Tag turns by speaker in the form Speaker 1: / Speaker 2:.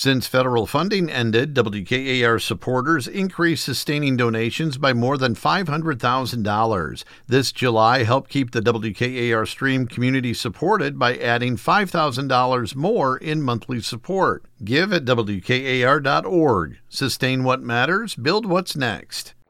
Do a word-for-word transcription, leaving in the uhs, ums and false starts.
Speaker 1: Since federal funding ended, W K A R supporters increased sustaining donations by more than five hundred thousand dollars. This July helped keep the W K A R Stream community supported by adding five thousand dollars more in monthly support. Give at W K A R dot org. Sustain what matters, build what's next.